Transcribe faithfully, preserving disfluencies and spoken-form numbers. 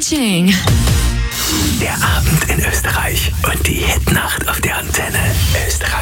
Ching. Der Abend in Österreich und die Hitnacht